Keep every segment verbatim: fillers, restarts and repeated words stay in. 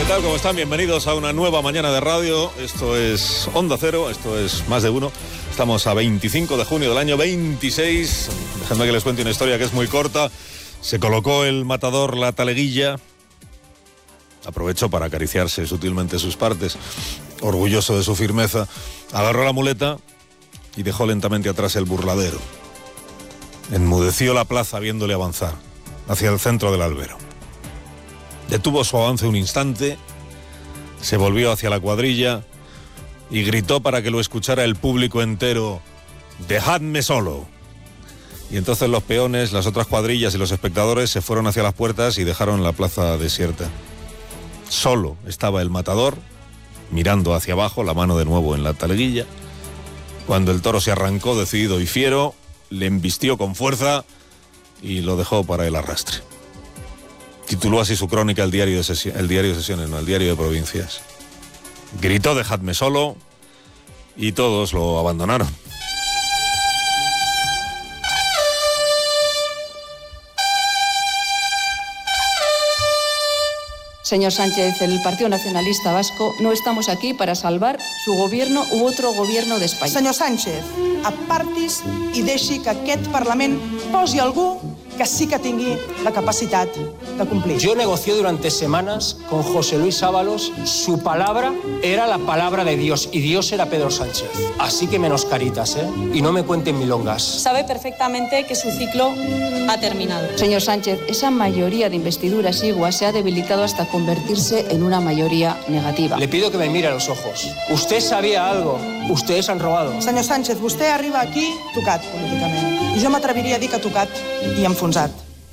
tal? ¿Cómo están? Bienvenidos a una nueva mañana de radio. Esto es Onda Cero, esto es Más de Uno. Estamos a veinticinco de junio del año veintiséis. Dejadme que les cuente una historia que es muy corta. Se colocó el matador la taleguilla. Aprovechó para acariciarse sutilmente sus partes. Orgulloso de su firmeza, agarró la muleta y dejó lentamente atrás el burladero. Enmudeció la plaza viéndole avanzar hacia el centro del albero. Detuvo su avance un instante, se volvió hacia la cuadrilla y gritó para que lo escuchara el público entero: «¡Dejadme solo!». Y entonces los peones, las otras cuadrillas y los espectadores se fueron hacia las puertas y dejaron la plaza desierta. Solo estaba el matador, mirando hacia abajo, la mano de nuevo en la taleguilla. Cuando el toro se arrancó decidido y fiero, le embistió con fuerza y lo dejó para el arrastre. Tituló así su crónica el diario de sesiones, el diario de sesiones, no, el diario de provincias. Gritó «Dejadme solo» y todos lo abandonaron. Señor Sánchez, el Partido Nacionalista Vasco no estamos aquí para salvar su gobierno u otro gobierno de España. Senyor Sánchez, apartis i deixi que aquest Parlament posi algú que sí que tingui la capacitat de cumplir. Yo negocié durante semanas con José Luis Ábalos. Su palabra era la palabra de Dios y Dios era Pedro Sánchez. Así que menos caritas, ¿eh? Y no me cuenten milongas. Sabe perfectamente que su ciclo ha terminado. Señor Sánchez, esa mayoría de investidura exigua se ha debilitado hasta convertirse en una mayoría negativa. Le pido que me mire a los ojos. Usted sabía algo. Ustedes han robado. Senyor Sánchez, vostè arriba aquí tocat políticament. I jo m'atreviria a dir que tocat i enfonsat.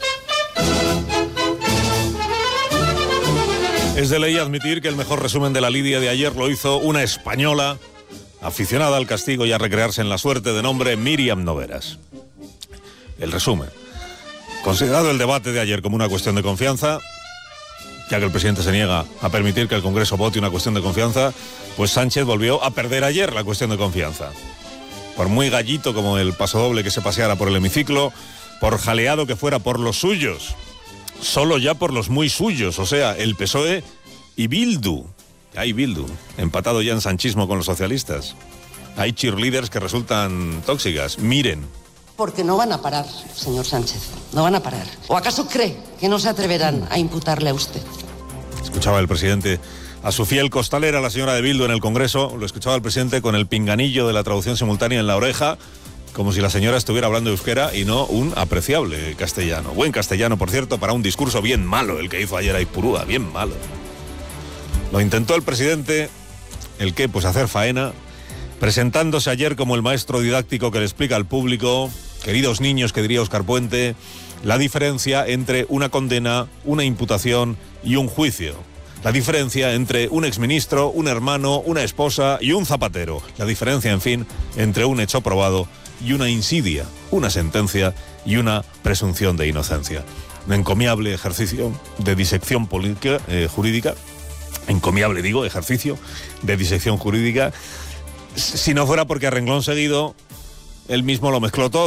Es de ley admitir que el mejor resumen de la lidia de ayer lo hizo una española aficionada al castigo y a recrearse en la suerte, de nombre Míriam Noveras. El resumen: considerado el debate de ayer como una cuestión de confianza, ya que el presidente se niega a permitir que el Congreso vote una cuestión de confianza, pues Sánchez volvió a perder ayer la cuestión de confianza. Por muy gallito como el pasodoble que se paseara por el hemiciclo, por jaleado que fuera por los suyos, solo ya por los muy suyos, o sea, el P S O E y Bildu. Hay Bildu, empatado ya en sanchismo con los socialistas. Hay cheerleaders que resultan tóxicas. Miren. Porque no van a parar, señor Sánchez, no van a parar. ¿O acaso cree que no se atreverán a imputarle a usted? Escuchaba el presidente a su fiel costalera, la señora de Bildu, en el Congreso. Lo escuchaba el presidente con el pinganillo de la traducción simultánea en la oreja, como si la señora estuviera hablando euskera y no un apreciable castellano. Buen castellano, por cierto, para un discurso bien malo el que hizo ayer Aipurúa, bien malo. Lo intentó el presidente, ¿el qué? Pues hacer faena, presentándose ayer como el maestro didáctico que le explica al público, queridos niños, que diría Óscar Puente, la diferencia entre una condena, una imputación y un juicio. La diferencia entre un exministro, un hermano, una esposa y un zapatero. La diferencia, en fin, entre un hecho probado y una insidia, una sentencia y una presunción de inocencia. Un encomiable ejercicio de disección política, eh, jurídica, encomiable digo, ejercicio de disección jurídica, si no fuera porque a renglón seguido él mismo lo mezcló todo.